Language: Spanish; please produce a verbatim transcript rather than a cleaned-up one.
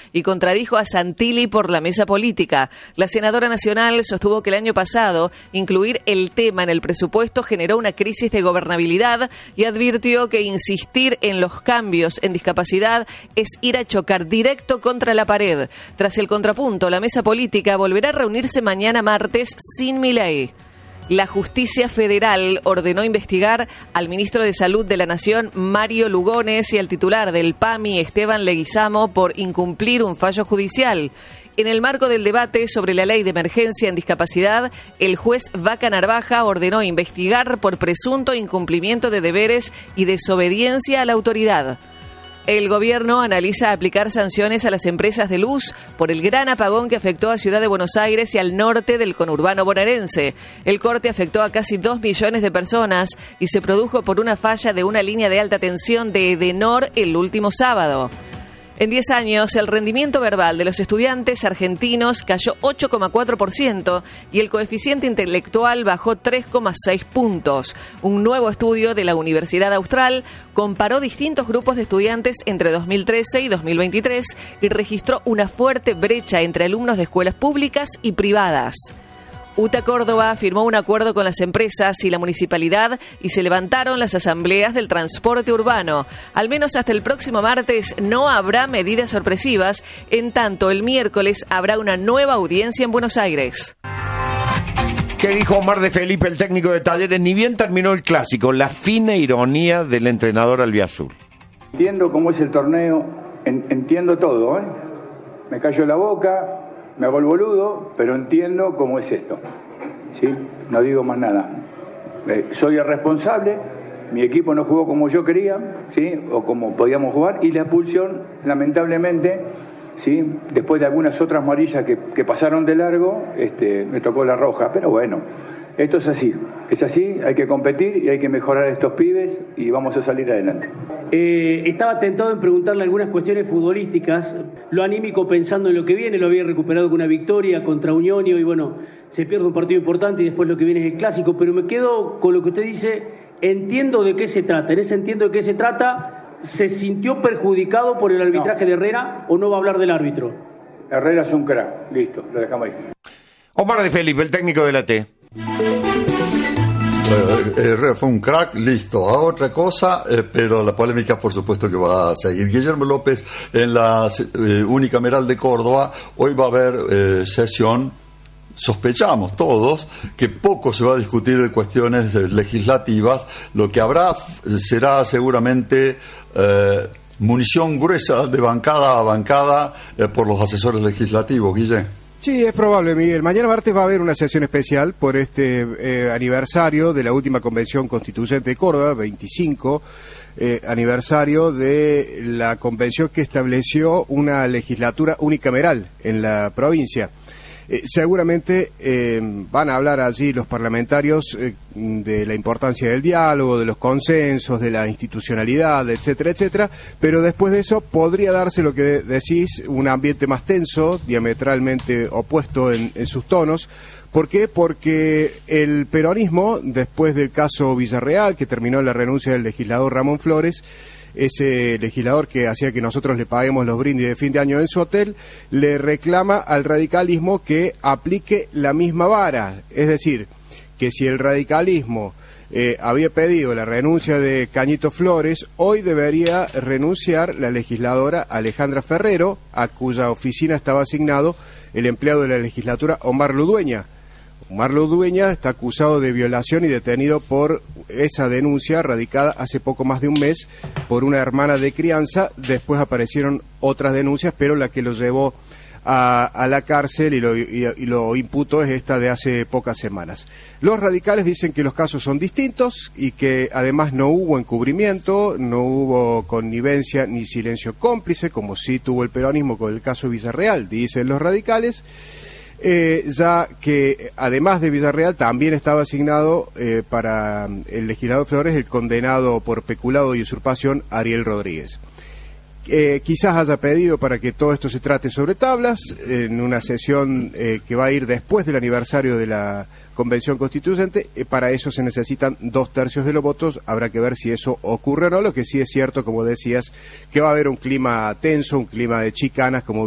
y contradijo a Santilli por la mesa política. La senadora nacional sostuvo que el año pasado incluir el tema en el presupuesto generó una crisis de gobernabilidad y advirtió que insistir en los cambios en discapacidad es ir a chocar directo contra la pared. Tras el contrapunto, la mesa política volverá a reunirse mañana martes sin Milei. La justicia federal ordenó investigar al ministro de Salud de la Nación, Mario Lugones, y al titular del P A M I, Esteban Leguizamo, por incumplir un fallo judicial. En el marco del debate sobre la ley de emergencia en discapacidad, el juez Vaca Narvaja ordenó investigar por presunto incumplimiento de deberes y desobediencia a la autoridad. El gobierno analiza aplicar sanciones a las empresas de luz por el gran apagón que afectó a Ciudad de Buenos Aires y al norte del conurbano bonaerense. El corte afectó a casi dos millones de personas y se produjo por una falla de una línea de alta tensión de Edenor el último sábado. En diez años, el rendimiento verbal de los estudiantes argentinos cayó ocho coma cuatro por ciento y el coeficiente intelectual bajó tres coma seis puntos. Un nuevo estudio de la Universidad Austral comparó distintos grupos de estudiantes entre dos mil trece y dos mil veintitrés y registró una fuerte brecha entre alumnos de escuelas públicas y privadas. U T A Córdoba firmó un acuerdo con las empresas y la municipalidad y se levantaron las asambleas del transporte urbano. Al menos hasta el próximo martes no habrá medidas sorpresivas, en tanto el miércoles habrá una nueva audiencia en Buenos Aires. ¿Qué dijo Omar de Felipe, el técnico de Talleres? Ni bien terminó el clásico, la fina ironía del entrenador albiazul. Entiendo cómo es el torneo, en, entiendo todo, ¿eh? Me cayó la boca. Me hago el boludo, pero entiendo cómo es esto, ¿sí? No digo más nada. Eh, soy el responsable, mi equipo no jugó como yo quería, ¿sí? O como podíamos jugar, y la expulsión, lamentablemente, ¿sí? Después de algunas otras amarillas que, que pasaron de largo, este, me tocó la roja, pero bueno, esto es así, es así, hay que competir y hay que mejorar a estos pibes y vamos a salir adelante. Eh, estaba tentado en preguntarle algunas cuestiones futbolísticas, lo anímico pensando en lo que viene, lo había recuperado con una victoria contra Unión y hoy, bueno, se pierde un partido importante y después lo que viene es el clásico, pero me quedo con lo que usted dice, entiendo de qué se trata, en ese entiendo de qué se trata, ¿se sintió perjudicado por el arbitraje no. de Herrera o no va a hablar del árbitro? Herrera es un crack, listo, lo dejamos ahí. Omar de Felipe, el técnico de la T. Herrera fue un crack, listo, a otra cosa, eh, pero la polémica por supuesto que va a seguir. Guillermo López en la eh, unicameral de Córdoba, hoy va a haber eh, sesión, sospechamos todos que poco se va a discutir de cuestiones eh, legislativas, lo que habrá será seguramente eh, munición gruesa de bancada a bancada eh, por los asesores legislativos, Guillermo. Sí, es probable, Miguel. Mañana martes va a haber una sesión especial por este eh, aniversario de la última Convención Constituyente de Córdoba, veinticinco eh, aniversario de la convención que estableció una legislatura unicameral en la provincia. Eh, seguramente eh, van a hablar allí los parlamentarios eh, de la importancia del diálogo, de los consensos, de la institucionalidad, etcétera, etcétera, pero después de eso podría darse lo que de- decís, un ambiente más tenso, diametralmente opuesto en, en sus tonos. ¿Por qué? Porque el peronismo, después del caso Villarreal, que terminó en la renuncia del legislador Ramón Flores, ese legislador que hacía que nosotros le paguemos los brindis de fin de año en su hotel, le reclama al radicalismo que aplique la misma vara. Es decir, que si el radicalismo eh, había pedido la renuncia de Cañito Flores, hoy debería renunciar la legisladora Alejandra Ferrero, a cuya oficina estaba asignado el empleado de la legislatura Omar Ludueña. Omar Ludueña está acusado de violación y detenido por esa denuncia radicada hace poco más de un mes por una hermana de crianza. Después aparecieron otras denuncias, pero la que lo llevó a, a la cárcel y lo, y, y lo imputó es esta de hace pocas semanas. Los radicales dicen que los casos son distintos y que además no hubo encubrimiento, no hubo connivencia ni silencio cómplice, como sí tuvo el peronismo con el caso Villarreal, dicen los radicales. Eh, ya que además de Villarreal también estaba asignado eh, para el legislador Flores el condenado por peculado y usurpación Ariel Rodríguez. Eh, quizás haya pedido para que todo esto se trate sobre tablas en una sesión eh, que va a ir después del aniversario de la Convención Constituyente. Eh, para eso se necesitan dos tercios de los votos. Habrá que ver si eso ocurre o no. Lo que sí es cierto, como decías, que va a haber un clima tenso, un clima de chicanas, como